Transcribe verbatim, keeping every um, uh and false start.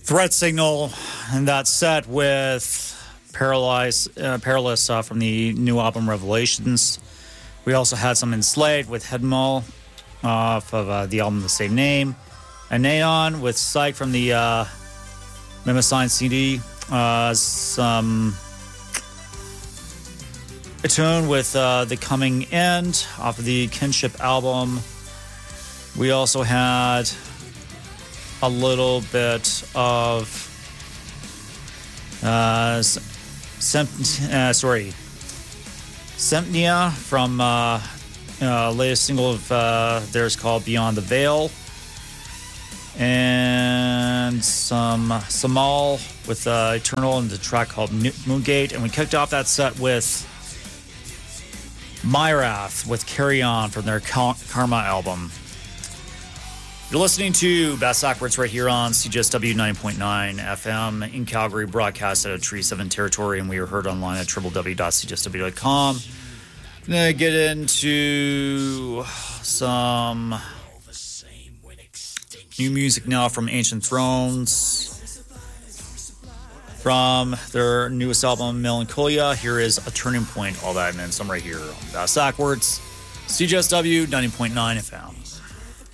Threat Signal, and that's set with Paralyze, uh, Perilous uh, from the new album Revelations. We also had some Enslaved with Headmall off of uh, the album of the same name. And Neon with Psych from the uh, Mimicine C D. Uh, some Attune with uh, The Coming End off of the Kinship album. We also had a little bit of uh, Sem- uh sorry Sempnia from uh, uh latest single of uh theirs called Beyond the Veil, and some Samal with uh, Eternal and the track called Moongate. And we kicked off that set with Myrath with Carry On from their Karma album. You're listening to Bass Backwards right here on C J S W ninety point nine F M in Calgary, broadcast out of Tree seven territory, and we are heard online at w w w dot c j s w dot com. I'm going to get into some new music now from Ancient Thrones. From their newest album, Melancholia, here is A Turning Point, all that and then some right here on Bass Backwards, C J S W ninety point nine F M.